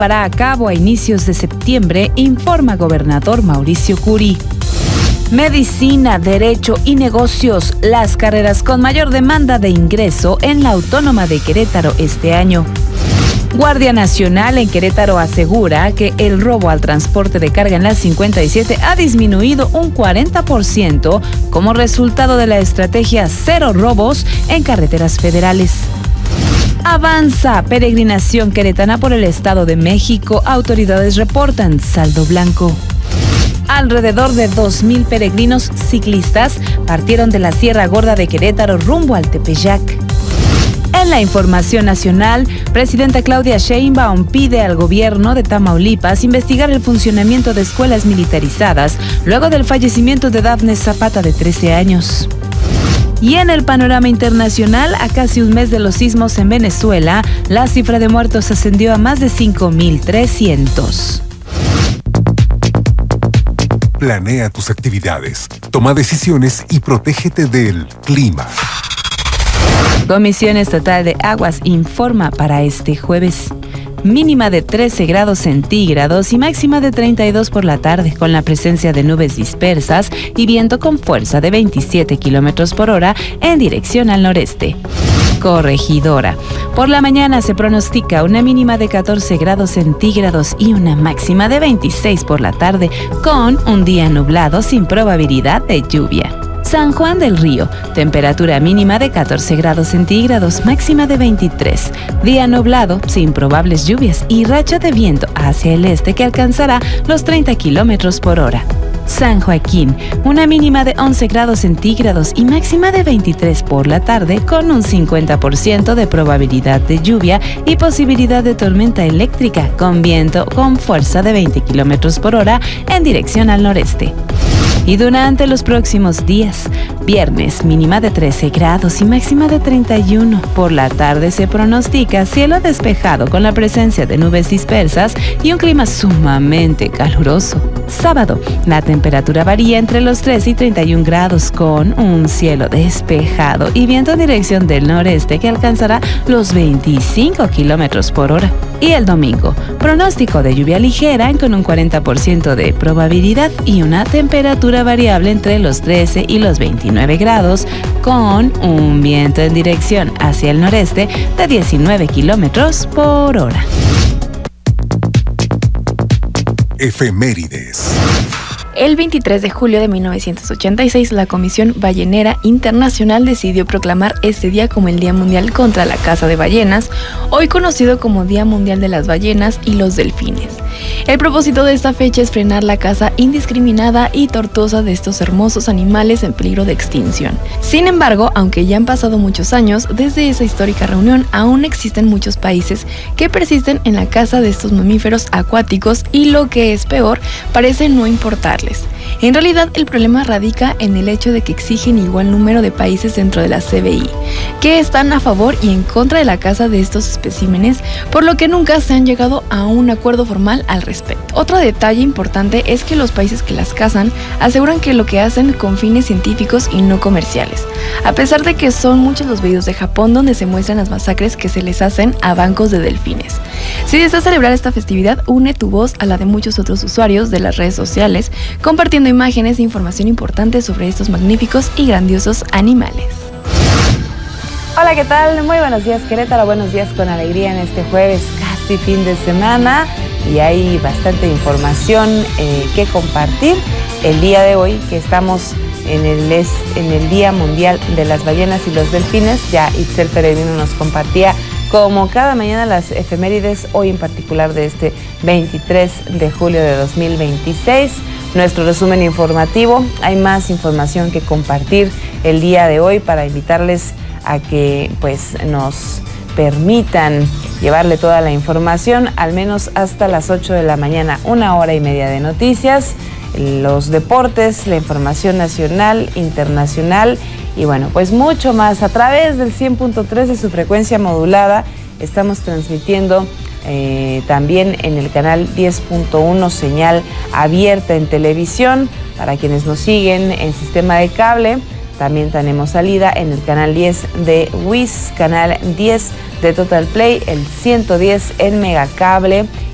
llevará a cabo a inicios de septiembre, informa gobernador Mauricio Curi. Medicina, Derecho y Negocios, las carreras con mayor demanda de ingreso en la Autónoma de Querétaro este año. Guardia Nacional en Querétaro asegura que el robo al transporte de carga en la 57 ha disminuido un 40% como resultado de la estrategia Cero Robos en carreteras federales. Avanza peregrinación queretana por el Estado de México. Autoridades reportan saldo blanco. Alrededor de 2,000 peregrinos ciclistas partieron de la Sierra Gorda de Querétaro rumbo al Tepeyac. En la información nacional, presidenta Claudia Sheinbaum pide al gobierno de Tamaulipas investigar el funcionamiento de escuelas militarizadas luego del fallecimiento de Dafne Zapata, de 13 años. Y en el panorama internacional, a casi un mes de los sismos en Venezuela, la cifra de muertos ascendió a más de 5,300. Planea tus actividades, toma decisiones y protégete del clima. Comisión Estatal de Aguas informa para este jueves. Mínima de 13 grados centígrados y máxima de 32 por la tarde, con la presencia de nubes dispersas y viento con fuerza de 27 kilómetros por hora en dirección al noreste. Corregidora. Por la mañana se pronostica una mínima de 14 grados centígrados y una máxima de 26 por la tarde, con un día nublado sin probabilidad de lluvia. San Juan del Río, temperatura mínima de 14 grados centígrados, máxima de 23. Día nublado, sin probables lluvias y racha de viento hacia el este que alcanzará los 30 kilómetros por hora. San Joaquín, una mínima de 11 grados centígrados y máxima de 23 por la tarde, con un 50% de probabilidad de lluvia y posibilidad de tormenta eléctrica con viento con fuerza de 20 kilómetros por hora en dirección al noreste. Y durante los próximos días, viernes mínima de 13 grados y máxima de 31. Por la tarde se pronostica cielo despejado con la presencia de nubes dispersas y un clima sumamente caluroso. Sábado, la temperatura varía entre los 13 y 31 grados con un cielo despejado y viento en dirección del noreste que alcanzará los 25 kilómetros por hora. Y el domingo, pronóstico de lluvia ligera con un 40% de probabilidad y una temperatura variable entre los 13 y los 29 grados con un viento en dirección hacia el noreste de 19 kilómetros por hora. Efemérides. El 23 de julio de 1986, la Comisión Ballenera Internacional decidió proclamar este día como el Día Mundial contra la Caza de Ballenas, hoy conocido como Día Mundial de las Ballenas y los Delfines. El propósito de esta fecha es frenar la caza indiscriminada y tortuosa de estos hermosos animales en peligro de extinción. Sin embargo, aunque ya han pasado muchos años desde esa histórica reunión, aún existen muchos países que persisten en la caza de estos mamíferos acuáticos y, lo que es peor, parece no importarles. En realidad, el problema radica en el hecho de que exigen igual número de países dentro de la CBI, que están a favor y en contra de la caza de estos especímenes, por lo que nunca se han llegado a un acuerdo formal al respecto. Otro detalle importante es que los países que las cazan aseguran que lo que hacen con fines científicos y no comerciales, a pesar de que son muchos los videos de Japón donde se muestran las masacres que se les hacen a bancos de delfines. Si deseas celebrar esta festividad, une tu voz a la de muchos otros usuarios de las redes sociales, compartiendo imágenes e información importante sobre estos magníficos y grandiosos animales. Hola, ¿qué tal? Muy buenos días, Querétaro. Buenos días con alegría en este jueves, casi fin de semana, y hay bastante información que compartir el día de hoy, que estamos en el Día Mundial de las Ballenas y los Delfines. Ya Itzel Peregrino nos compartía como cada mañana las efemérides, hoy en particular de este 23 de julio de 2026. Nuestro resumen informativo. Hay más información que compartir el día de hoy para invitarles a que nos permitan llevarle toda la información, al menos hasta las 8 de la mañana, 1 hora y media de noticias, los deportes, la información nacional, internacional y mucho más. A través del 100.3 de su frecuencia modulada estamos transmitiendo también en el canal 10.1, señal abierta en televisión para quienes nos siguen en sistema de cable. También tenemos salida en el canal 10 de WIS, canal 10 de Total Play, el 110 en Megacable